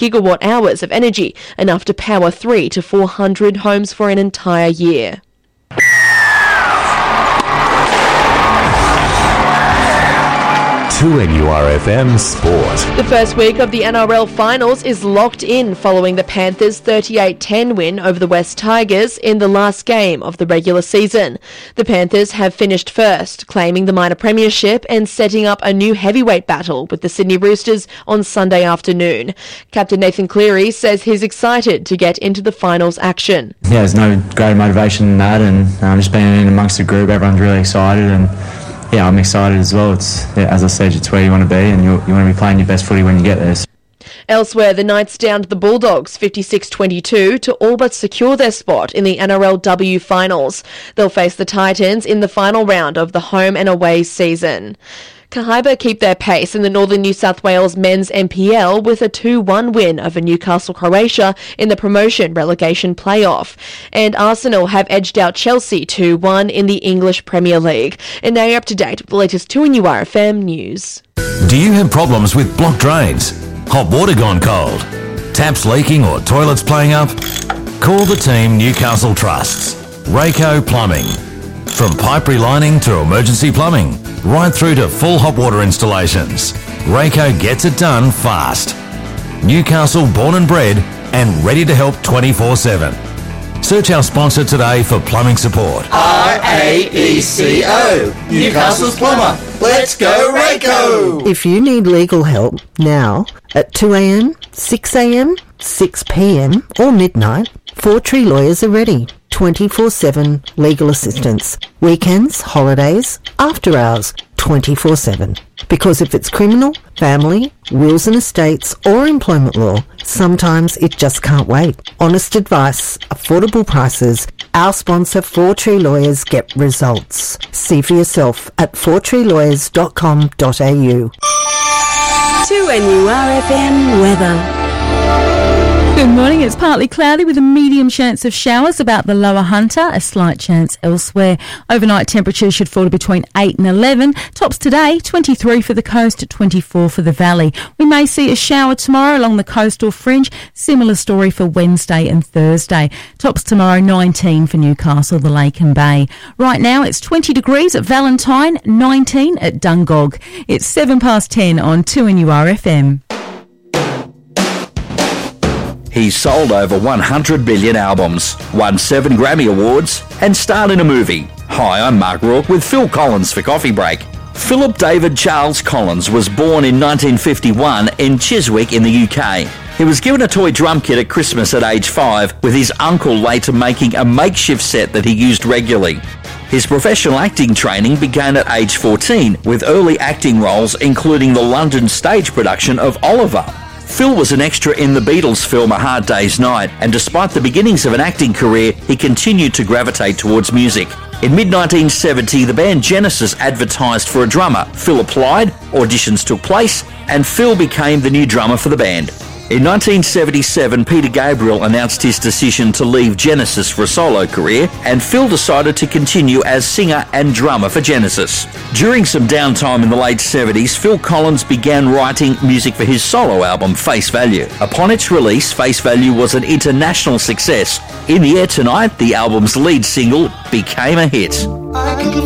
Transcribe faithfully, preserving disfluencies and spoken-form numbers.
gigawatt hours of energy, enough to power three to four hundred homes for an entire year. two N U R F M Sport. The first week of the N R L Finals is locked in following the Panthers' thirty-eight ten win over the West Tigers in the last game of the regular season. The Panthers have finished first, claiming the minor premiership and setting up a new heavyweight battle with the Sydney Roosters on Sunday afternoon. Captain Nathan Cleary says he's excited to get into the finals action. Yeah, there's no greater motivation than that, and um, just being in amongst the group, everyone's really excited, and yeah, I'm excited as well. It's, yeah, as I said, it's where you want to be, and you, you want to be playing your best footy when you get there. Elsewhere, the Knights downed the Bulldogs fifty-six twenty-two to all but secure their spot in the N R L W Finals. They'll face the Titans in the final round of the home and away season. Cahaiba keep their pace in the Northern New South Wales men's N P L with a two one win over Newcastle Croatia in the promotion relegation playoff. And Arsenal have edged out Chelsea two one in the English Premier League. And now you're up to date with the latest two N U R F M news. Do you have problems with blocked drains? Hot water gone cold? Taps leaking or toilets playing up? Call the team Newcastle Trusts. Rayco Plumbing. From pipe relining to emergency plumbing, right through to full hot water installations, Rayco gets it done fast. Newcastle born and bred and ready to help twenty-four seven. Search our sponsor today for plumbing support. R A E C O, Newcastle's plumber. Let's go Rayco! If you need legal help now at two a.m, six a.m, six p.m or midnight, Four Tree Lawyers are ready. twenty-four seven legal assistance. Weekends, holidays, after hours, twenty-four seven. Because if it's criminal, family, wills and estates or employment law, sometimes it just can't wait. Honest advice, affordable prices. Our sponsor Four Tree Lawyers get results. See for yourself at four tree lawyers dot com dot a u. two N U R F M weather. Good morning. It's partly cloudy with a medium chance of showers about the lower Hunter, a slight chance elsewhere. Overnight temperatures should fall to between eight and eleven. Tops today, twenty-three for the coast, twenty-four for the valley. We may see a shower tomorrow along the coastal fringe. Similar story for Wednesday and Thursday. Tops tomorrow, nineteen for Newcastle, the Lake and Bay. Right now, it's twenty degrees at Valentine, nineteen at Dungog. It's seven past ten on two N U R F M. He's sold over one hundred million albums, won seven Grammy Awards, and starred in a movie. Hi, I'm Mark Rourke with Phil Collins for Coffee Break. Philip David Charles Collins was born in nineteen fifty-one in Chiswick in the U K. He was given a toy drum kit at Christmas at age five, with his uncle later making a makeshift set that he used regularly. His professional acting training began at age fourteen, with early acting roles including the London stage production of Oliver. Phil was an extra in the Beatles film A Hard Day's Night, and despite the beginnings of an acting career, he continued to gravitate towards music. In mid nineteen seventy, the band Genesis advertised for a drummer. Phil applied, auditions took place, and Phil became the new drummer for the band. In nineteen seventy-seven, Peter Gabriel announced his decision to leave Genesis for a solo career, and Phil decided to continue as singer and drummer for Genesis. During some downtime in the late seventies, Phil Collins began writing music for his solo album, Face Value. Upon its release, Face Value was an international success. In the Air Tonight, the album's lead single, became a hit.